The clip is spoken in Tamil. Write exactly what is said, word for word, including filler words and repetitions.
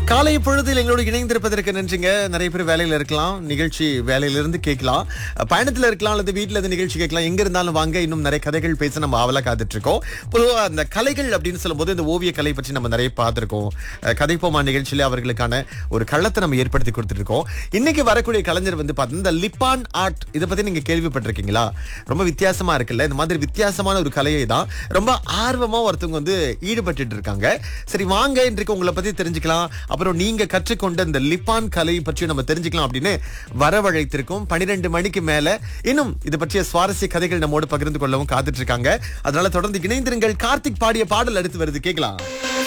காலை பொழுதில் எங்களோடு இணைந்திருப்பதற்கு நன்றிங்க. நிறைய பேர் வேலையில இருக்கலாம், நிகழ்ச்சி வேலையிலிருந்து கேட்கலாம், பயணத்துல இருக்கலாம், அல்லது வீட்டுல இருந்து நிகழ்ச்சி கேட்கலாம். எங்க இருந்தாலும் வாங்க, இன்னும் நிறைய கதைகள் பேச நம்ம ஆவலா காத்துட்டு இருக்கோம். பொதுவா அந்த கலைகள் அப்படின்னு சொல்லும் போது இந்த ஓவிய கலை பற்றி நம்ம நிறைய பார்த்திருக்கோம். கதைப்போமா நிகழ்ச்சியில அவர்களுக்கான ஒரு களத்தை நம்ம ஏற்படுத்தி கொடுத்துட்டு இருக்கோம். இன்னைக்கு வரக்கூடிய கலைஞர் வந்து பார்த்தீங்கன்னா இந்த லிப்பான் ஆர்ட், இதை பத்தி நீங்க கேள்விப்பட்டிருக்கீங்களா? ரொம்ப வித்தியாசமா இருக்குல்ல. இந்த மாதிரி வித்தியாசமான ஒரு கலையை தான் ரொம்ப ஆர்வமா ஒருத்தவங்க வந்து ஈடுபட்டு இருக்காங்க. சரி வாங்க, இன்றைக்கு உங்களை பத்தி தெரிஞ்சுக்கலாம், அப்புறம் நீங்க கற்றுக்கொண்ட இந்த லிப்பான் கலை பற்றி நம்ம தெரிஞ்சுக்கலாம் அப்படின்னு வரவழைத்திருக்கோம். பன்னிரண்டு மணிக்கு மேல இன்னும் இது பற்றிய சுவாரஸ்ய கதைகள் நம்மோடு பகிர்ந்து கொள்ளவும் காத்துட்டு இருக்காங்க. அதனால தொடர்ந்து இணைந்திருங்கள். கார்த்திக் பாடிய பாடல் அடுத்து வருது, கேட்கலாம்.